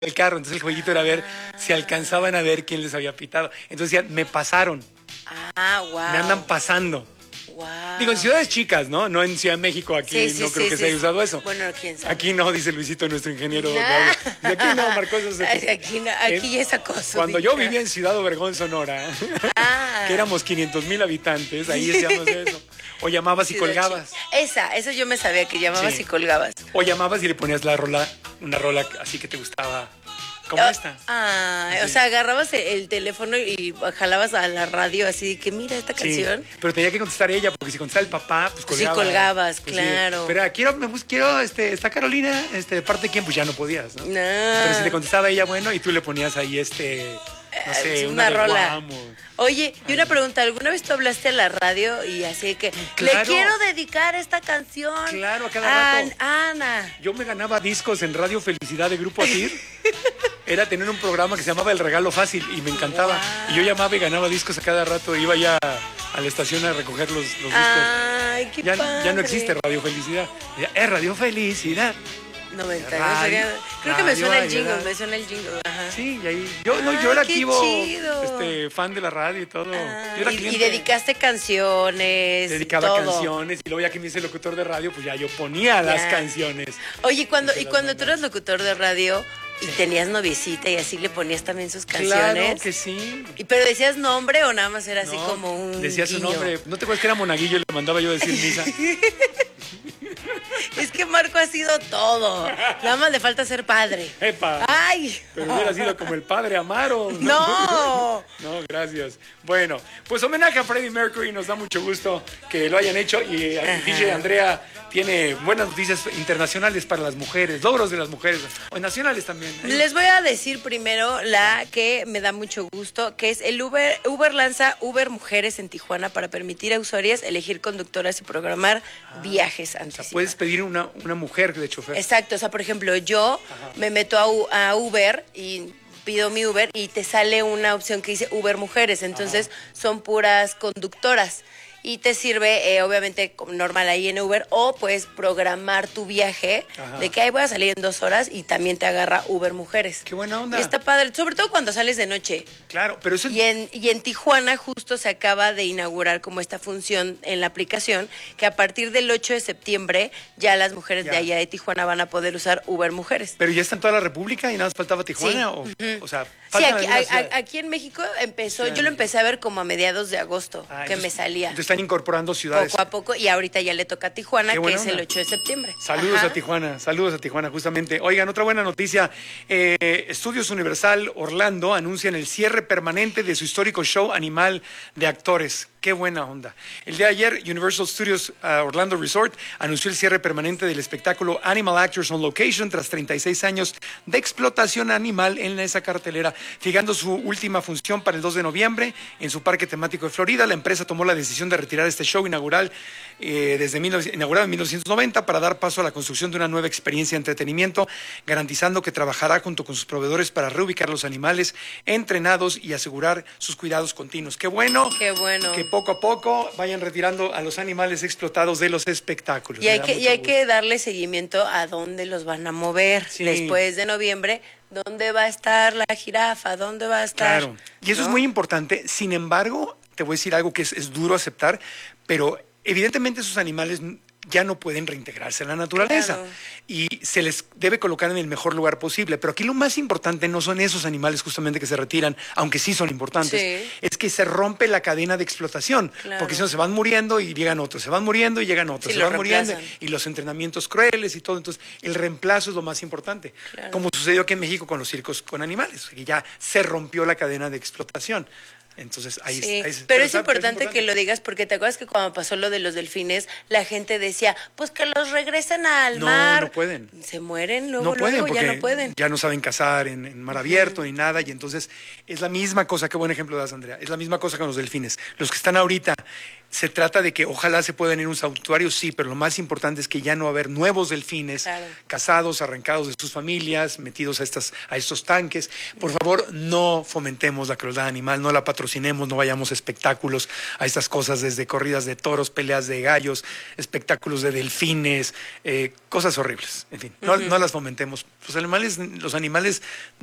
del carro. Entonces el jueguito era ver si alcanzaban a ver quién les había pitado. Entonces decían, me pasaron, Wow. me andan pasando. Wow. Digo, en ciudades chicas, ¿no? No en Ciudad de México, aquí Sí, no sí, creo sí, que sí. se haya usado eso. Bueno, quién sabe. Aquí no, dice Luisito, nuestro ingeniero. No. Dice, aquí no, Marcos. Aquí, no, aquí ya es acoso. Cuando yo vivía en Ciudad Obregón, Sonora, que éramos 500,000 habitantes, ahí hacíamos eso. O llamabas y colgabas. Esa yo me sabía que llamabas Sí. y colgabas. O llamabas y le ponías una rola así que te gustaba. Como esta. O sea, agarrabas el teléfono y jalabas a la radio así que mira esta Sí, canción. pero tenía que contestar ella, porque si contestaba el papá, pues Sí, colgabas. colgabas, Pues claro. Sí. Pero quiero, está Carolina, de parte de quién, pues ya no podías, ¿no? No. Pero si te contestaba ella, bueno, y tú le ponías ahí no sé, una de rola. Guam o- Oye, y una pregunta, ¿alguna vez tú hablaste a la radio y así que Claro. le quiero dedicar esta canción Claro, a cada rato. Ana? Yo me ganaba discos en Radio Felicidad de Grupo Asir. Era tener un programa que se llamaba El Regalo Fácil y me encantaba. Wow. Y yo llamaba y ganaba discos a cada rato. Iba ya a la estación a recoger los discos. Ay, qué Ya padre. no existe Radio Felicidad. Es Radio Felicidad. 90 Radio, creo que me radio, suena el ayuda. jingle, Ajá. Sí, y ahí. Yo era qué activo, chido. fan de la radio y todo. Ah, Yo era y cliente. dedicaste canciones. Dedicaba todo. canciones. Y luego ya que me hice locutor de radio, pues ya yo ponía las canciones. Oye, cuando Y se las tú mandaba. eras locutor de radio y tenías noviecita y así le ponías también sus canciones. Claro que sí. ¿Pero decías nombre o nada más era así No, como un decía su guiño? nombre. ¿No te acuerdas que era Monaguillo y le mandaba yo decir misa? Es que Marco ha sido todo. Nada más le falta ser padre. ¡Epa! ¡Ay! Pero hubiera sido como el padre Amaro. ¡No! No, gracias. Bueno, pues homenaje a Freddie Mercury, nos da mucho gusto que lo hayan hecho y DJ Andrea tiene buenas noticias internacionales para las mujeres, logros de las mujeres, o nacionales también. Les voy a decir primero la que me da mucho gusto, que es el Uber. Uber lanza Uber Mujeres en Tijuana para permitir a usuarias elegir conductoras y programar viajes O sea, anticipados. puedes pedir una mujer de chofer. Exacto, o sea, por ejemplo, yo me meto a Uber y pido mi Uber y te sale una opción que dice Uber Mujeres, entonces son puras conductoras y te sirve, obviamente, como normal ahí en Uber, o puedes programar tu viaje de que ahí voy a salir en 2 horas y también te agarra Uber Mujeres. Qué buena onda. Y está padre, sobre todo cuando sales de noche. Claro, pero eso Y en Tijuana justo se acaba de inaugurar como esta función en la aplicación, que a partir del 8 de septiembre ya las mujeres Ya. de allá de Tijuana van a poder usar Uber Mujeres. Pero ya está en toda la República y nada más faltaba Tijuana. Sí. O sea, Sí, faltan aquí, algunas ciudades. aquí en México empezó, Ciudad de yo lo México. empecé a ver como a mediados de agosto, Ah, que entonces- me salía entonces están incorporando ciudades. poco a poco y ahorita ya le toca a Tijuana, Qué que buena es el onda. 8 de septiembre. Saludos Ajá. saludos a Tijuana, justamente. Oigan, otra buena noticia. Estudios Universal Orlando anuncian el cierre permanente de su histórico show animal de actores. Qué buena onda. El día de ayer, Universal Studios Orlando Resort anunció el cierre permanente del espectáculo Animal Actors on Location tras 36 años de explotación animal en esa cartelera. Fijando su última función para el 2 de noviembre en su parque temático de Florida, la empresa tomó la decisión de retirar este show inaugural inaugurado en 1990 para dar paso a la construcción de una nueva experiencia de entretenimiento, garantizando que trabajará junto con sus proveedores para reubicar los animales entrenados y asegurar sus cuidados continuos. Qué bueno. Qué bueno. Que poco a poco vayan retirando a los animales explotados de los espectáculos. Y hay, Me da que, y mucho hay gusto. que darle seguimiento a dónde los van a mover Sí. después de noviembre. ¿Dónde va a estar la jirafa? ¿Dónde va a estar? Claro. Y eso es ¿No? muy importante. Sin embargo, te voy a decir algo que es duro aceptar, pero evidentemente esos animales ya no pueden reintegrarse a la naturaleza Claro. y se les debe colocar en el mejor lugar posible. Pero aquí lo más importante no son esos animales justamente que se retiran, aunque sí son importantes, Sí. es que se rompe la cadena de explotación, Claro. porque si no se van muriendo y llegan otros, se van muriendo y llegan otros, Sí, se los van muriendo reemplazan. y los entrenamientos crueles y todo. Entonces, el reemplazo es lo más importante, Claro. como sucedió aquí en México con los circos con animales, que ya se rompió la cadena de explotación. Entonces, ahí Sí, ahí- pero es importante que lo digas porque te acuerdas que cuando pasó lo de los delfines, la gente decía, pues que los regresen al No, mar. no pueden. Se mueren luego, No pueden luego, porque ya no pueden. ya no saben cazar en mar abierto ni nada, y entonces es la misma cosa. Qué buen ejemplo das, Andrea. Es la misma cosa con los delfines. Los que están ahorita Se trata de que ojalá se puedan ir a un santuario, sí, pero lo más importante es que ya no va a haber nuevos delfines cazados, arrancados de sus familias, metidos a estos tanques. Por favor, no fomentemos la crueldad animal, no la patrocinemos, no vayamos a espectáculos, a estas cosas desde corridas de toros, peleas de gallos, espectáculos de delfines, cosas horribles. En fin, no las fomentemos. Los animales